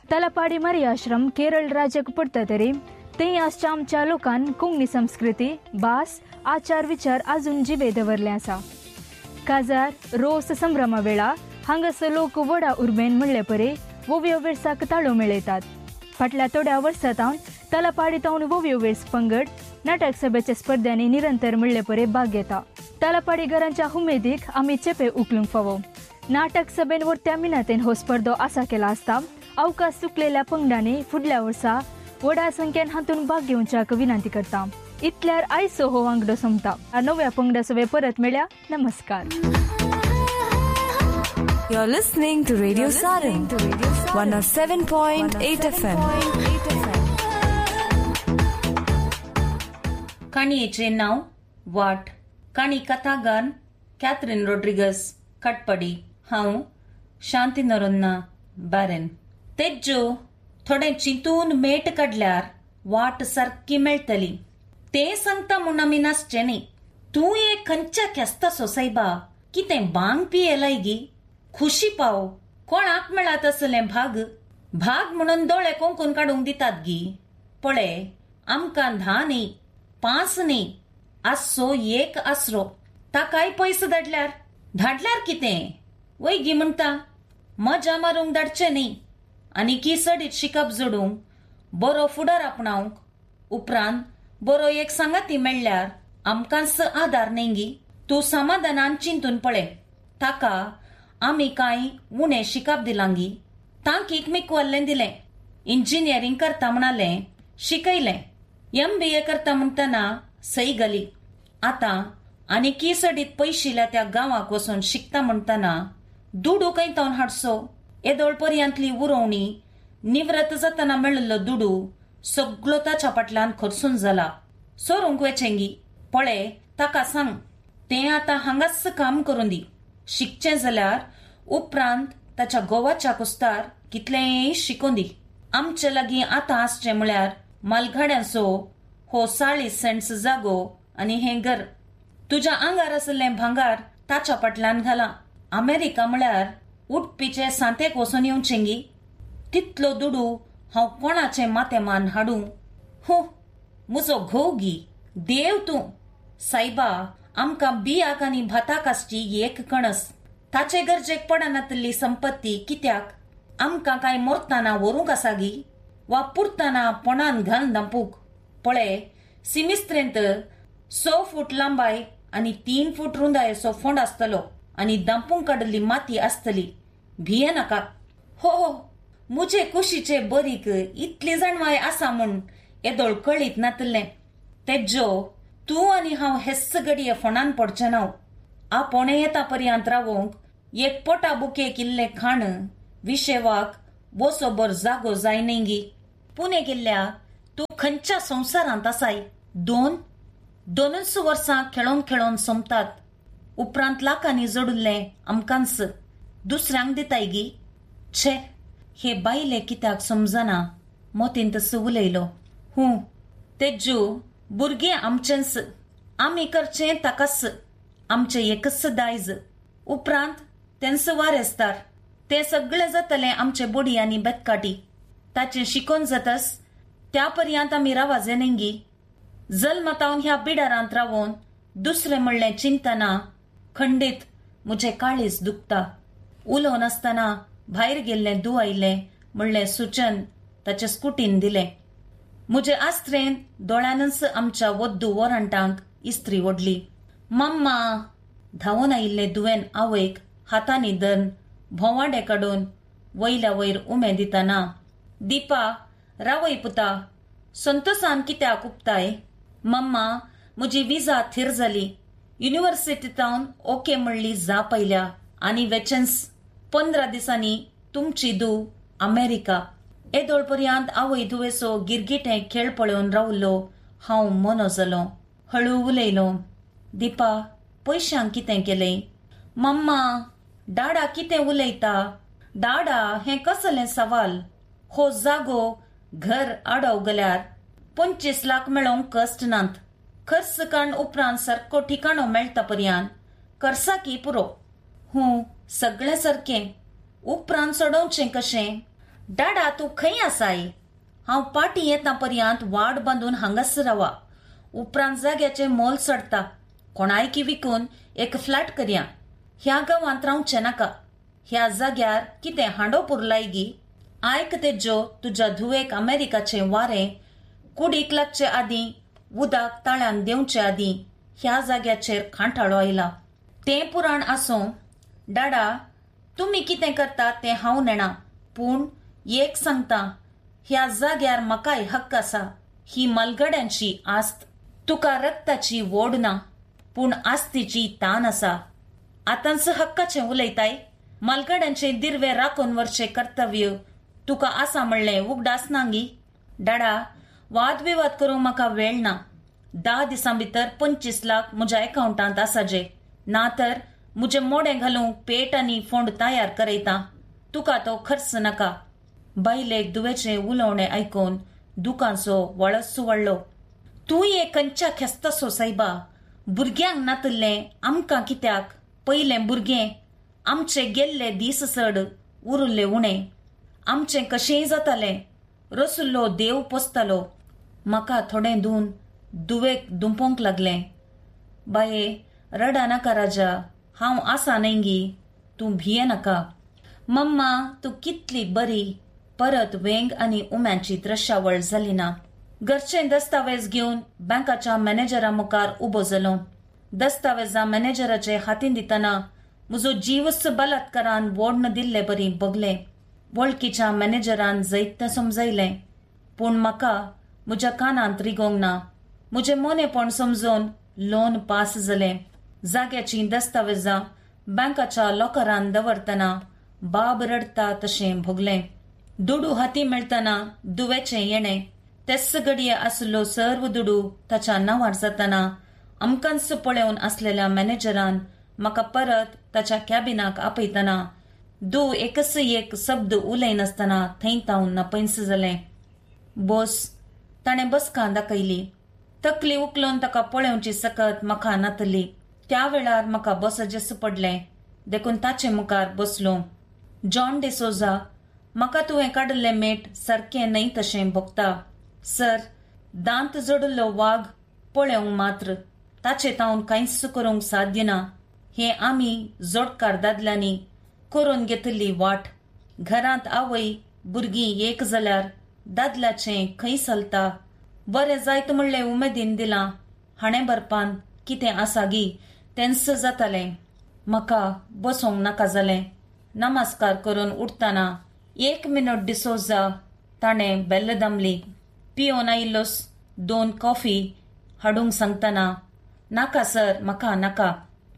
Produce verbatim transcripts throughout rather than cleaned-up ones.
तलपाडी मरी आश्रम केरळ राज्याक पडता तरी ते आसच्या आमच्या लोकांन कोंकणी संस्कृती भास आचार विचार अजून जिवे दवरले आसा. काजार रोस संभ्रमा वेळा हांगासर लोक वडा उर्बेन म्हणले परी वोव्यो वेळसाक ताळो मेळयतात. फाटल्या थोड्या वर्सांतावन तलपाडीतावन वोव्यो वेळस पंगड नाटक सभेच्या स्पर्धांनी निरंतर म्हणले परी भाग घेता. तलपाडीगरांच्या उमेदीक आमी चेपे उखलूंक फावो. नाटक सभेन वरत्या मिनातेन हो स्पर्धो आसा केला आसता अवकाश चुकलेल्या पंगडांनी फुडल्या वर्सा व्हडा संख्येन हातून भाग घेवच्याक विनंती करता. इतल्यार आयचो हो वांगडो सोंपता. नव्या पंगडा सभे परत मेळ्या. नमस्कार. You're listening to Radio Sarang, one oh seven point eight F M. काणयेचें नांव वाट. काणी कथागान कॅथरीन रोड्रिगस कटपडी. हांव शांती नरोन्ना बारेन. तेज्यो थोडे चिंतून मेट काडल्यार वाट सारकी मेळटली. ते सांगता म्हूण आमी नासचे न्ही. तूं एक खंयच्या केस्ता सोसायबा कितें बांग पियेलाय गी. खुशी पाव कोणाक मेळत असलें भाग भाग म्हणून दोळे कोंकून काडूंक दितात गी. पळय आमकां धा न्ही पांच न्ही आसो एक आसरो. ताकाय पयस धाडल्यार धाडल्यार कितें वय गी म्हणटा. मजा मारूंक धाडचें न्ही आनी किसडीत शिकप जोडूंक बरो फुडार आपणावंक उपरांत बरो एक सांगाती मेळ्ळ्यार आमकांच आदार नेंगी. तूं समाधानान चिंतून पळय. ताका आमी कांय उणें शिकप दिलांगी. तांकीक मिकवाल्लें दिलें. इंजिनियरींग करता म्हणालें शिकयलें. एम बी ए करता म्हणटना सई घाली. आतां आनी किसडीत पयशिल्ल्या त्या गांवाक वचून शिकता म्हणटना दुडू खंयतावन हाडसो. येदोळ पर्यंतली उरोवणी निवृत्त जातना मेळिल्लो दुडू सगळो ताच्या फाटल्यान खर्सून जाला. सोरूंक वेचेंगी. पळय ताका सांग तें आतां हांगाच काम करून दी. शिकचें जाल्यार उपरांत ताच्या गोवाच्या कुस्तार कितलेंय शिकोवन दी. आमचे लागीं आतां आसचें म्हळ्यार मालगाड्यांचो हो चाळीस सेंट्स जागो आनी हें घर. तुज्या आंगार आसलें भांगार ताच्या फाटल्यान घाला. अमेरिका म्हळ्यार उठपीचे सांतेक वचून येवचेंगी. तितलो दुडू हांव कोणाचें माथेमान हाडूं. हू म्हजो घोव गी. देव तूं सायबा आमकां बियाक आनी भाताक आसची एक कणस. ताचे गरजेक पडनातली संपत्ती कित्याक आमकां काय मोरतना व्हरूंक आसा गी वा पुरतना पोणान घालन दांपूक. पळय सिमिस्त्रेंत स फूट लांबाय आनी तीन फूट रुंदायेचो फोंड आसतलो आनी दांपूंक काडली माती आसतली. भिये नाका. हो हो म्हजे कुशीचे बरीक इतली जाणवाय आसा म्हूण येदोळ कळीत नातलें. तेज्यो तूं आनी हांव हेस्स घडये फोंडान पडचें नाव. आपोणे येता पर्यंत रावोंक एक पोटा बुकेक इल्लें खाण विशेवाक बोसोबर जागो जाय नेंगी. पुणे गेल्ल्या तूं खंयच्या संवसारांत आसाय. दोन दोनच वर्सां खेळोन खेळोन सोमतात. उपरांत लाखांनी जोडिल्लें आमकांच दुसऱ्यांक दिताय गी. छे हे बायले कित्याक समजना मोतीन तसो उलयलो. हूं तेज्यो भुरगें आमचेंच आमी करचें ताकाच. आमचें एकच दायज. उपरांत तेंच वारेस्तार. तें सगळें जातलें आमचे बोडी आनी बेतकाटी. ताचें शिकोवन जातस त्या पर्यंत आमी रावाजे नेंगी. जल्मतावन ह्या बिडारांत रावोन दुसरें म्हणलें चिंतना खंडीत म्हजें काळीज दुखता. उलोवन आसतना भायर गेल्लें दुवायलें म्हणलें सुचन ताच्या स्कुटीन दिलें. म्हजे आस्त्रेन दोळ्यानच आमच्या वद्दू वरांटांक इस्त्री ओडली. मम्मा धांवून आयिल्ले दुवेन आवयक हातांनी धरून भोवाडे काडून वयल्या वयर उमे दितना दीपा रावय पुता संतोसान कित्याक उपताय. मम्मा म्हजी विजा थीर जाली. युनिव्हर्सिटीतावन ओके म्हणली जा पयल्या आनी वेचन्स पंदरा दिसांनी तुमची दू अमेरिका. येदोळ पर्यंत आवय दुवेचो गिरगिटें खेळ पळोवन रावलो. हांव मनो जालो. हळू उलयलो. दीपा पयशांक कितें केलें. मम्मा डाडा कितें उलयता. डाडा हें कसलें सवाल. हो जागो घर आडव गेल्यार पंचवीस लाख मेळोवंक कश्ट नात. खर्च काण उपरांत सारको ठिकाणो मेळटा पर्यंत कर्साकी पुरो. हूं सगळें सारकें. उपरांत सोडोवचें कशें. डाडा तू खंय आसाय? हांव पाटी येता पर्यंत वाट बांदून हांगास रावा. उपरांत जाग्याचे मोल चडटा. कोणायकी विकून एक फ्लॅट करया. ह्या गांवांत रावचें नाका. ह्या जाग्यार कितें हांडो पुरलाय गी? आयक तेजो तुज्या धुवेक अमेरिकाचें वारें कुडीक लागचे आदीं उदक ताळ्यान देवचे आदीं ह्या जाग्याचेर खांटाळो आयला. तें पुराण आसूं डाडा, तुमी कितें करतात तें हांव नेणा, पूण एक सांगता, ह्या जाग्यार म्हाकाय हक्क आसा. ही मलगड्यांची आस्त. तुका रक्ताची वोड ना, पूण आस्तीची तान आसा. आतांच हक्काचें उलयताय? मलगड्यांचे दिर्वे राखून व्हरचें कर्तव्य तुका आसा म्हणलें उगडास नांगी? डाडा, वाद विवाद करूंक म्हाका वेळ ना. धा दिसां भितर पंचवीस लाख म्हज्या अकाउंटांत आसाजे. ना तर म्हजें मोडें घालूंक पेट आनी फोंड तयार करयता. तुका तो खर्च नाका. बायलेक दुवेचें उलोवणें आयकून दुकानचो वळस सुवळ्ळो. तूंय एक खंयच्या खेस्तसो सायबा. भुरग्यांक नातल्लें आमकां कित्याक? पयलें भुरगें. आमचे गेल्ले दीस चड, उरल्ले उणें. आमचें कशेंय जातालें. रसुल्लो देव पोसतालो. म्हाका थोडें धुवन दुवेक दुंपोंक लागलें. बाये, रडा नाका राजा. हांव आसा न्हयगी. तूं भिये नाका. मम्मा, तूं कितली बरी. परत वेंग आनी उम्याची द्रश्यावळ जाली ना. घरचें दस्तावेज घेवन बँकाच्या मॅनेजरा मुखार उबो जालो. दस्तावेजां मॅनेजराचे हातीन दितना म्हजो जीवच बलात्कारान वोडन दिल्ले बरी बगलें. वळखीच्या मॅनेजरान जायतें समजयलें, पूण म्हाका म्हज्या कानांत रिगोंक ना. म्हजें मोनेपण समजून लोन पास जालें. जाग्याची दस्तावेजां बँकाच्या लॉकरान दवरतना बाब रडता तशें भोगलें. दुडू हाती मेळटना दुवेचें येणें. तेच घडये आसलो सर्व दुडू ताच्या नांवार जातना आमकांच पळोवन आसलेल्या मॅनेजरान म्हाका परत ताच्या कॅबिनाक आपयतना दू एकच एक शब्द उलयनासतना थंय तावन नापयस जालें. बोस, ताणें बसका दाखयली. तकली उखलून ताका पळोवची सकत म्हाका नातली. त्या वेळार म्हाका बसजेस पडलें. देखून ताचे मुखार बसलो. जॉन डिसोजा, म्हाका तुवें काडिल्लें मेट सारकें न्हय तशें भोगता. सर, दांत जोडिल्लो वाघ पळोवंक मात्र, ताचे तावन कांयच करूंक साध्य ना. हें आमी जोडकार दादल्यांनी करून घेतिल्ली वाट. घरांत आवय भुरगीं एक जाल्यार दादल्याचें खंय चलता. बरें जायत म्हणलें उमेदीन दिलां. हाणें बरपान कितें आसा गी तेंच जातालें. म्हाका बसोंक नाका जालें. नमस्कार करून उठतना एक मिनट डिसोजा, ताणें बेल्ल दामली. पियोन आयिल्लोस दोन कॉफी हाडूंक सांगतना, नाका सर, म्हाका नाका.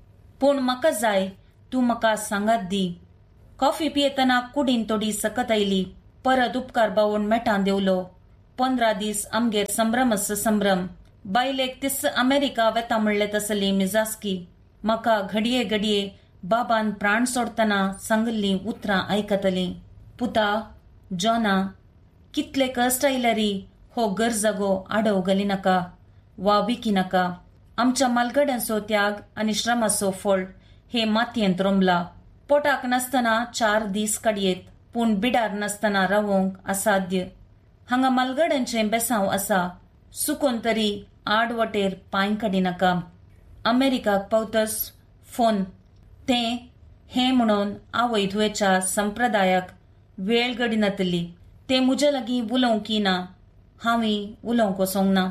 पूण म्हाका जाय, तूं म्हाका सांगात दी. कॉफी पियेतना कुडीन थोडी सकत आयली. परत उपकार बावून मेटान देवलो. पंदरा दीस आमगेर संभ्रमच संभ्रम. बायलेक तिस अमेरिका वेता म्हणले तसली मिजासकी. म्हाका घडये घडये बाबान प्राण सोडतना सांगिल्लीं उतरां आयकतलीं. पुता, जॉना, कितले कश्ट आयल्यारी हो घर जागो आडव घाली नाका वा विकी नाका. आमच्या मालगड्यांचो त्याग आनी श्रमाचो फळ हे मातयेंत रोंबला. पोटाक नासतना चार दीस काडयेत, पूण बिडार नासतना रावोंक असाध्य. हांगा मालगड्यांचें बेसांव आसा. सुकून तरी आडवटेर पांय काडिनाका. अमेरिकाक पावतस फोन. तें हें म्हणून आवय धुवेच्या संप्रदायाक वेळ घडिनातली. तें म्हजे लागीं उलोवंकी ना. हांवें उलोवंक वचोंक ना.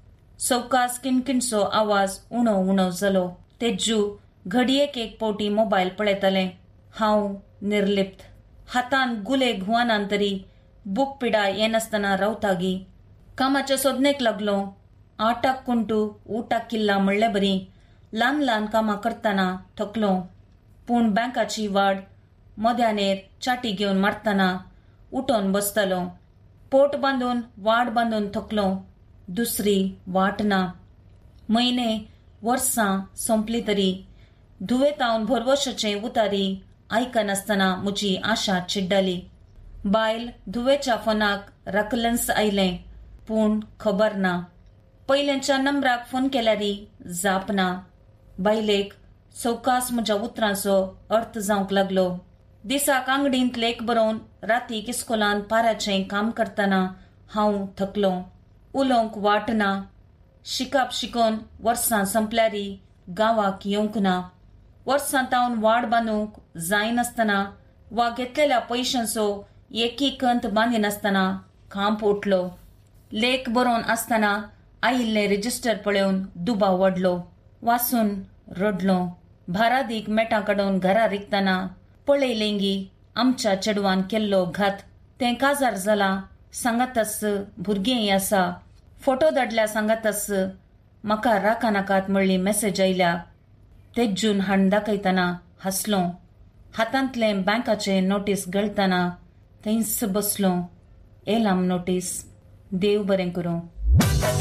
सवकास किणकिणचो आवाज उणो उणो जालो. तेजू घडयेक एक पावटी मोबायल पळयतालें. हांव निर्लिप्त. हातान गुले घुवानान तरी बूक पिडा येनासतना रावतागी. कामाच्या सोदनेक लागलो. आठाक कुंटू उठाक किल्ला म्हणले बरी ल्हान ल्हान कामां करतना थकलो. पूण बँकाची वाड मोद्यानेर चाटी घेवन मारतना उठोन बसतलो. पोट बांदून वाड बांदून थकलो. दुसरी वाट ना. म्हयने वर्सां सोंपली तरी धुवेतावन भरवशाचें उतारी आयकनासतना म्हजी आशा चिड्डली. बायल धुवेच्या फोनाक राखलन्स आयलें, पूण खबर ना. पयलेंच्या नंबराक फोन केल्यारी जाप ना. बायलेक सवकास म्हज्या उतरांचो अर्थ जावंक लागलो. दिसाक आंगडींत लेख बरोवन रातीक इस्कोलान पाराचें काम करतना हांव थकलो. उलोवंक वाट ना. शिकप शिकोवन वर्सां संपल्यारी गांवाक येवंक ना. वर्सां तावन वाड बांदूंक जायनासतना वा घेतलेल्या पयशांचो एकी कंत बांदिनासतना खांप उठलो. लेख बरोवन आसतना आयिल्लें रेजिस्टर पळोवन दुबाव वाडलो. वाचून रडलो. भारादीक मेटां काडून घरा रिकतना पळयलेंगी आमच्या चेडवान केल्लो घात. तें काजार जालां सांगातस भुरगेंय आसा. फोटो धाडल्या सांगातस म्हाका राका नाकात म्हणली मॅसेज आयल्या. तेजून हाण दाखयतना हांसलो. हातांतलें बँकाचें नोटीस गळतना थंयच बसलो. एलाम नोटीस. देव बरें करूं.